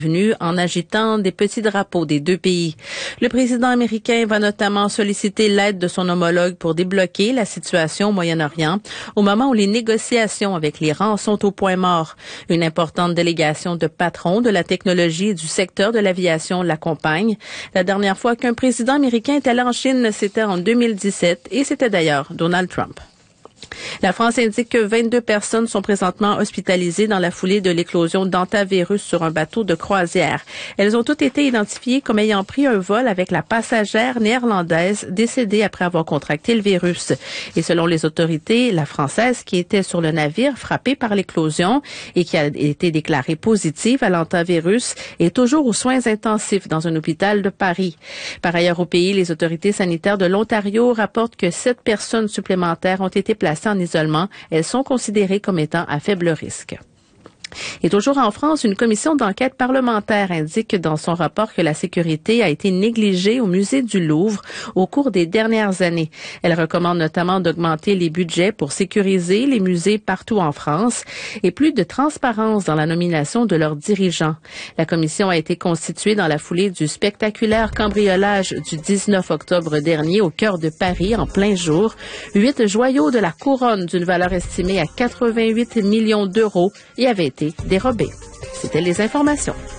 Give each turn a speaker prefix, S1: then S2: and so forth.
S1: en agitant des petits drapeaux des deux pays. Le président américain va notamment solliciter l'aide de son homologue pour débloquer la situation au Moyen-Orient au moment où les négociations avec l'Iran sont au point mort. Une importante délégation de patrons de la technologie et du secteur de l'aviation l'accompagne. La dernière fois qu'un président américain est allé en Chine, c'était en 2017 et c'était d'ailleurs Donald Trump. La France indique que 22 personnes sont présentement hospitalisées dans la foulée de l'éclosion d'hantavirus sur un bateau de croisière. Elles ont toutes été identifiées comme ayant pris un vol avec la passagère néerlandaise décédée après avoir contracté le virus. Et selon les autorités, la Française qui était sur le navire frappée par l'éclosion et qui a été déclarée positive à l'hantavirus est toujours aux soins intensifs dans un hôpital de Paris. Par ailleurs, au pays, les autorités sanitaires de l'Ontario rapportent que 7 personnes supplémentaires ont été placées en isolement. Elles sont considérées comme étant à faible risque. Et toujours en France, une commission d'enquête parlementaire indique dans son rapport que la sécurité a été négligée au musée du Louvre au cours des dernières années. Elle recommande notamment d'augmenter les budgets pour sécuriser les musées partout en France et plus de transparence dans la nomination de leurs dirigeants. La commission a été constituée dans la foulée du spectaculaire cambriolage du 19 octobre dernier au cœur de Paris en plein jour. 8 joyaux de la couronne d'une valeur estimée à 88 millions d'euros y avaient été dérobés. C'était les informations.